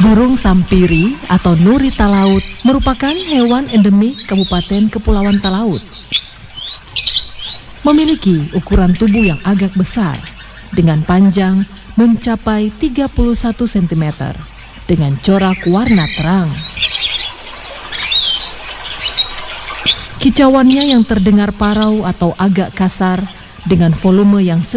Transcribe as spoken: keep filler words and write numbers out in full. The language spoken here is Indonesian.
Burung sampiri atau nuri talaut merupakan hewan endemik Kabupaten Kepulauan Talaut. Memiliki ukuran tubuh yang agak besar dengan panjang mencapai tiga puluh satu sentimeter dengan corak warna terang. Kicauannya yang terdengar parau atau agak kasar dengan volume yang sedikit